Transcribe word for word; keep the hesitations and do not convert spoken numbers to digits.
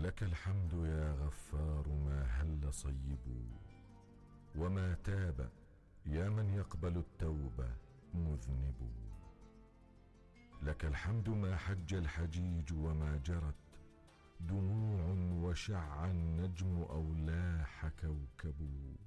لك الحمد يا غفار ما هل صيب وما تاب يا من يقبل التوبة مذنب. لك الحمد ما حج الحجيج وما جرت دموع وشع النجم أو لاح كوكب.